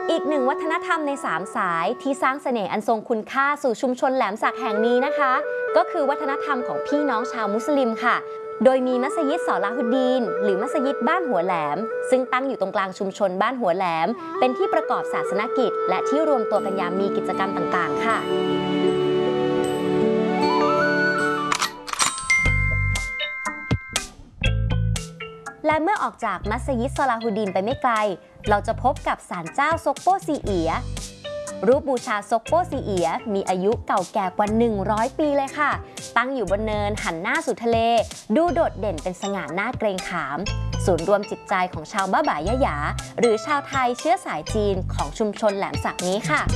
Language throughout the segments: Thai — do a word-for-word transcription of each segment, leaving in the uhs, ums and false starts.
อีกหนึ่งวัฒนธรรมในสามสายที่สร้างเสน่ห์อันทรงคุณค่าสู่ชุมชนแหลมสักแห่งนี้นะคะก็คือวัฒนธรรมของพี่น้องชาวมุสลิมค่ะโดยมีมัสยิดซอลาฮุดดีนหรือมัสยิดบ้านหัวแหลมซึ่งตั้งอยู่ตรงกลางชุมชนบ้านหัวแหลมเป็นที่ประกอบศาสนกิจและที่รวมตัวกันยามมีกิจกรรมต่างๆค่ะและเมื่อออกจากมัสยิดซอลาฮุดดีนไปไม่ไกลเราจะพบกับศาลเจ้าซกโปซีเอียรูปบูชาซกโปซีเอียมีอายุเก่าแก่กว่าหนึ่งร้อยปีเลยค่ะตั้งอยู่บนเนินหันหน้าสู่ทะเลดูโดดเด่นเป็นสง่าหน้าเกรงขามศูนย์รวมจิตใจของชาวบ้าบ่ายะหยาหรือชาวไทยเชื้อสายจีนของชุมชนแหลมสักนี้ค่ะ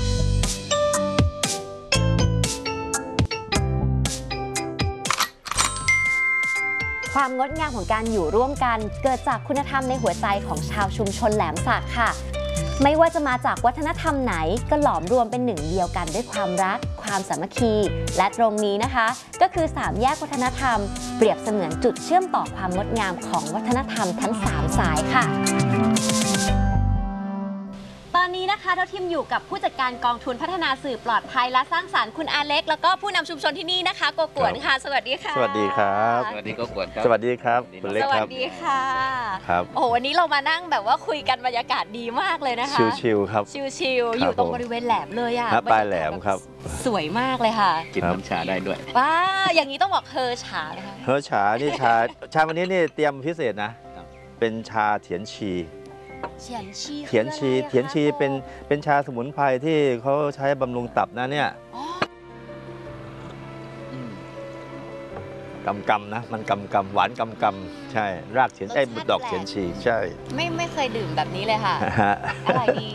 ความงดงามของการอยู่ร่วมกันเกิดจากคุณธรรมในหัวใจของชาวชุมชนแหลมสักค่ะไม่ว่าจะมาจากวัฒนธรรมไหนก็หลอมรวมเป็นหนึ่งเดียวกันด้วยความรักความสามัคคีและตรงนี้นะคะก็คือสามแยกวัฒนธรรมเปรียบเสมือนจุดเชื่อมต่อความงดงามของวัฒนธรรมทั้งสามสายค่ะตอนนี้นะคะเราทีมอยู่กับผู้จัดการกองทุนพัฒนาสื่อปลอดภัยและสร้างสรรค์คุณอาเล็กแล้วก็ผู้นำชุมชนที่นี่นะคะโกกวนค่ะสวัสดีค่ะสวัสดีครับสวัสดีโกกวนครับสวัสดีครับคุณเล็กครับสวัสดีค่ะครับโอ้โหวันนี้เรามานั่งแบบว่าคุยกันบรรยากาศดีมากเลยนะคะชิลๆครับชิลๆอยู่ตรงบริเวณแหลมเลยอ่ะปลายแหลมครับสวยมากเลยค่ะกินน้ำชาได้ด้วยว้าอย่างนี้ต้องบอกเฮอฉาเลยค่ะเฮอฉานี่ชาชาวันนี้นี่เตรียมพิเศษนะเป็นชาเถียนชีเถียนชีเถียนชีเถียนชีเป็นเป็นชาสมุนไพรที่เขาใช้บำรุงตับนะเนี่ยกำกำนะมันกำกำหวานกำกำใช่รากเถียนไอ้บุดดอกเถียนชีใช่ไม่ไม่เคยดื่มแบบนี้เลยค่ะอร่อยดี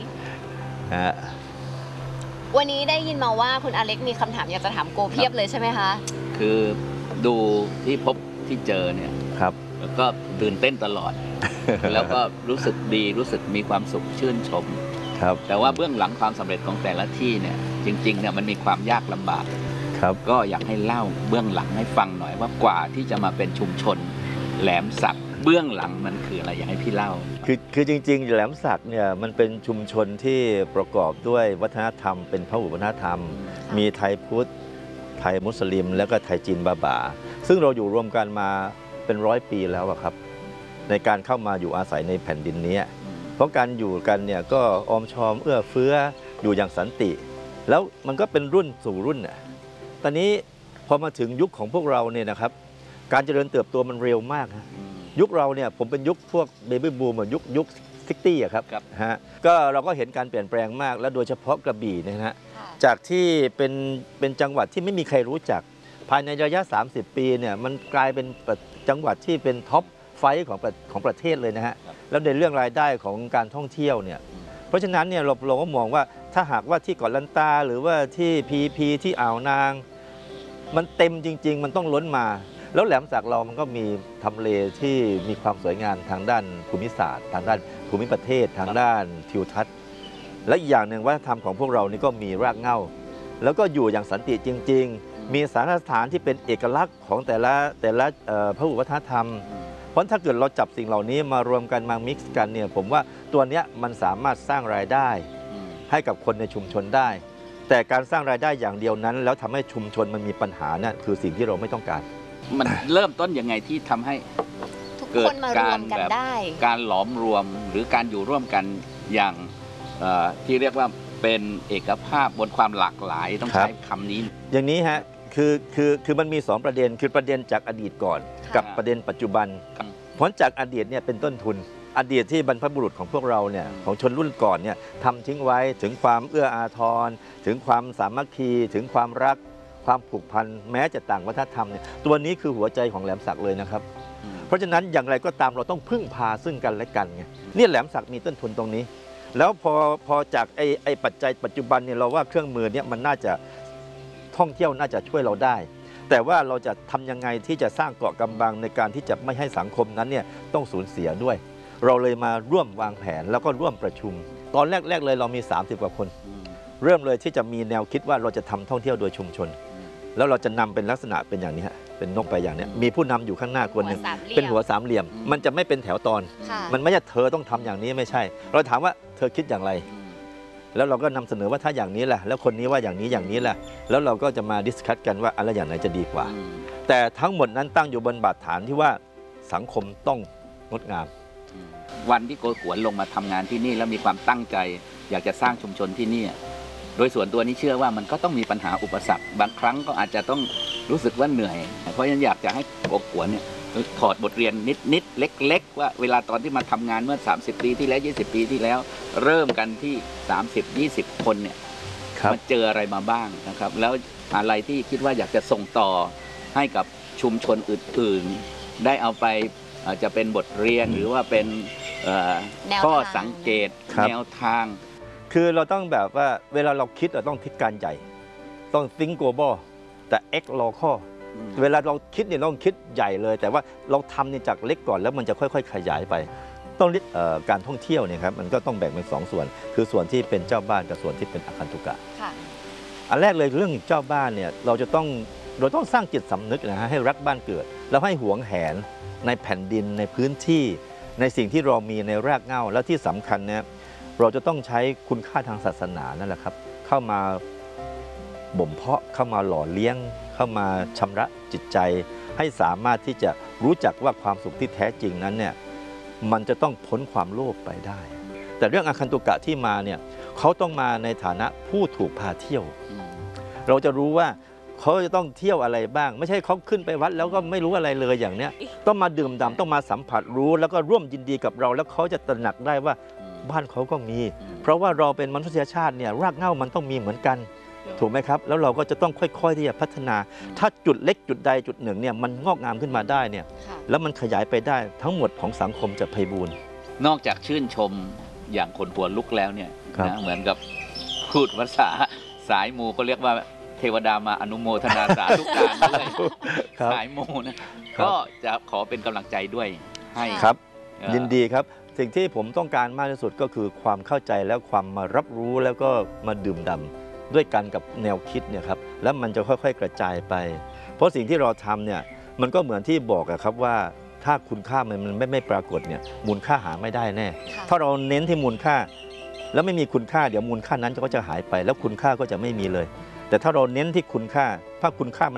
วันนี้ได้ยินมาว่าคุณอเล็กมีคำถามอยากจะถามโกเพียบเลยใช่ไหมคะคือดูที่พบที่เจอเนี่ยครับแล้วก็ตื่นเต้นตลอดแล้วก็รู้สึกดีรู้สึกมีความสุขชื่นชมครับแต่ว่าเบื้องหลังความสำเร็จของแต่ละที่เนี่ยจริงๆเนี่ยมันมีความยากลำบากครับก็อยากให้เล่าเบื้องหลังให้ฟังหน่อยว่ากว่าที่จะมาเป็นชุมชนแหลมสักเบื้องหลังมันคืออะไรอยากให้พี่เล่าคือคือจริงๆแหลมสักเนี่ยมันเป็นชุมชนที่ประกอบด้วยวัฒนธรรมเป็นพหุวัฒนธรรมมีไทยพุทธไทยมุสลิมแล้วก็ไทยจีนบาบาซึ่งเราอยู่รวมกันมาเป็นร้อยปีแล้วครับในการเข้ามาอยู่อาศัยในแผ่นดินนี้เพราะการอยู่กันเนี่ยก็ออมชอมเอื้อเฟื้ออยู่อย่างสันติแล้วมันก็เป็นรุ่นสู่รุ่นน่ะตอนนี้พอมาถึงยุคของพวกเราเนี่ยนะครับการเจริญเติบโตมันเร็วมากนะยุคเราเนี่ยผมเป็นยุคพวกเบบี้บูมเหมือนยุคยุคซิกตี้อะครับฮะก็เราก็เห็นการเปลี่ยนแปลงมากและโดยเฉพาะกระบี่นะฮะจากที่เป็นเป็นจังหวัดที่ไม่มีใครรู้จักภายในระยะสามสิบปีเนี่ยมันกลายเป็นจังหวัดที่เป็นท็อปไฟของของประเทศเลยนะฮะแล้วในเรื่องรายได้ของการท่องเที่ยวเนี่ยเพราะฉะนั้นเนี่ยเราเราก็มองว่าถ้าหากว่าที่เกาะลันตาหรือว่าที่พีพีที่อ่าวนางมันเต็มจริงๆมันต้องล้นมาแล้วแหลมสักเรามันก็มีทำเลที่มีความสวยงามทางด้านภูมิศาสตร์ทางด้านภูมิประเทศทางด้านทิวทัศน์และอีกอย่างหนึ่งวัฒนธรรมของพวกเรานี่ก็มีรากเหง้าแล้วก็อยู่อย่างสันติจริงๆมีสถานสถานที่เป็นเอกลักษณ์ของแต่ละแต่ละพหุวัฒนธรรมเพราะถ้าเกิดเราจับสิ่งเหล่านี้มารวมกันมามิกซ์กันเนี่ยผมว่าตัวนี้มันสามารถสร้างรายได้ให้กับคนในชุมชนได้แต่การสร้างรายได้อย่างเดียวนั้นแล้วทำให้ชุมชนมันมีปัญหานั่นคือสิ่งที่เราไม่ต้องการมันเริ่มต้นยังไงที่ทำให้เกิดการแบบการหลอมรวมหรือการอยู่ร่วมกันอย่างที่เรียกว่าเป็นเอกภาพบนความหลากหลายต้องใช้คำนี้อย่างนี้ฮะคือคือคือมันมีสองประเด็นคือประเด็นจากอดีตก่อนกับประเด็นปัจจุบันผลจากอดีตเนี่ยเป็นต้นทุนอดีตที่บรรพบุรุษของพวกเราเนี่ยของชนรุ่นก่อนเนี่ยทำทิ้งไว้ถึงความเอื้ออาทรถึงความสามัคคีถึงความรักความผูกพันแม้จะต่างวัฒนธรรมเนี่ยตัวนี้คือหัวใจของแหลมสักเลยนะครับเพราะฉะนั้นอย่างไรก็ตามเราต้องพึ่งพาซึ่งกันและกันไงนี่แหลมสักมีต้นทุนตรงนี้แล้วพอพอจากไอ้ไอ้ปัจจัยปัจจุบันเนี่ยเราว่าเครื่องมือเนี่ยมันน่าจะท่องเที่ยวน่าจะช่วยเราได้แต่ว่าเราจะทำยังไงที่จะสร้างเกาะกำบังในการที่จะไม่ให้สังคมนั้นเนี่ยต้องสูญเสียด้วยเราเลยมาร่วมวางแผนแล้วก็ร่วมประชุมตอนแรกๆเลยเรามีสามสิบกว่าคนเริ่มเลยที่จะมีแนวคิดว่าเราจะทำท่องเที่ยวโดยชุมชนแล้วเราจะนำเป็นลักษณะเป็นอย่างนี้ฮะเป็นนกไปอย่างนี้มีผู้นำอยู่ข้างหน้าคนหนึ่งเป็นหัวสามเหลี่ยมมันจะไม่เป็นแถวตอนมันไม่ใช่เธอต้องทำอย่างนี้ไม่ใช่เราถามว่าเธอคิดอย่างไรแล้วเราก็นำเสนอว่าถ้าอย่างนี้แหละแล้วคนนี้ว่าอย่างนี้อย่างนี้แหละแล้วเราก็จะมาดิสคัสกันว่าอะไรอย่างไหนจะดีกว่า แต่ทั้งหมดนั้นตั้งอยู่บนบาดฐานที่ว่าสังคมต้องงดงามวันที่โกหวนลงมาทำงานที่นี่แล้วมีความตั้งใจ อยากจะสร้างชุมชนที่นี่โดยส่วนตัวนี้เชื่อว่ามันก็ต้องมีปัญหาอุปสรรคบางครั้งก็อาจจะต้องรู้สึกว่าเหนื่อยเพราะฉะนั้นอยากจะให้โกหวนเนี่ยถอดบทเรียนนิดๆเล็กๆว่าเวลาตอนที่มาทำงานเมื่อสามสิบปีที่แล้วยี่สิบปีที่แล้วเริ่มกันที่สามสิบ ยี่สิบคนเนี่ยมาเจออะไรมาบ้างนะครับแล้วอะไรที่คิดว่าอยากจะส่งต่อให้กับชุมชนอื่นๆได้เอาไปอาจจะเป็นบทเรียนหรือว่าเป็นข้อสังเกตแนวทางคือเราต้องแบบว่าเวลาเราคิดเราต้องคิดการใหญ่ต้อง think global แต่ act local เวลาเราคิดเนี่ยต้องคิดใหญ่เลยแต่ว่าเราทำเนี่ยจากเล็กก่อนแล้วมันจะค่อยๆขยายไปต้องเอ่อการท่องเที่ยวเนี่ยครับมันก็ต้องแบ่งเป็นสองส่วนคือส่วนที่เป็นเจ้าบ้านกับส่วนที่เป็นอาคันตุกะอันแรกเลยเรื่องเจ้าบ้านเนี่ยเราจะต้องเราต้องสร้างจิตสำนึกนะฮะให้รักบ้านเกิดแล้วให้หวงแหนในแผ่นดินในพื้นที่ในสิ่งที่เรามีในรากเหง้าและที่สำคัญเนี่ยเราจะต้องใช้คุณค่าทางศาสนานั่นแหละครับเข้ามาบ่มเพาะเข้ามาหล่อเลี้ยงเข้ามาชำระจิตใจให้สามารถที่จะรู้จักว่าความสุขที่แท้จริงนั้นเนี่ยมันจะต้องพ้นความโลภไปได้แต่เรื่องอาคันตุกะที่มาเนี่ยเขาต้องมาในฐานะผู้ถูกพาเที่ยวเราจะรู้ว่าเขาจะต้องเที่ยวอะไรบ้างไม่ใช่เขาขึ้นไปวัดแล้วก็ไม่รู้อะไรเลยอย่างเนี้ยต้องมาดื่มด่ำต้องมาสัมผัสรู้แล้วก็ร่วมยินดีกับเราแล้วเขาจะตระหนักได้ว่าบ้านเขาก็มีเพราะว่าเราเป็นมนุษยชาติเนี่ยรากเหง้ามันต้องมีเหมือนกันถูกไหมครับแล้วเราก็จะต้องค่อยๆที่จะพัฒนาถ้าจุดเล็กจุดใดจุดหนึ่งเนี่ยมันงอกงามขึ้นมาได้เนี่ยแล้วมันขยายไปได้ทั้งหมดของสังคมจะไพบูรณ์นอกจากชื่นชมอย่างคนหัวลุกแล้วเนี่ยนะเหมือนกับพูดภาษาสายมูเขาเรียกว่าเทวดามาอนุโมทนาสาธุการด้วยสายมูนะก็จะขอเป็นกำลังใจด้วยให้ครับยินดีครับสิ่งที่ผมต้องการมากที่สุดก็คือความเข้าใจแล้วความมารับรู้แล้วก็มาดื่มด่ำด้วยกันกับแนวคิดเนี่ยครับแล้วมันจะค่อยๆกระจายไปเพราะสิ่งที่เราทำเนี่ยมันก็เหมือนที่บอกครับว่าถ้าคุณค่ามันไม่ไม่ปรากฏเนี่ยมูลค่าหาไม่ได้แน่ถ้าเราเน้นที่มูลค่าแล้วไม่มีคุณค่าเดี๋ยวมูลค่านั้นก็จะหายไปแล้วคุณค่าก็จะไม่มีเลยแต่ถ้าเราเน้นที่คุณค่าถ้าคุณค่า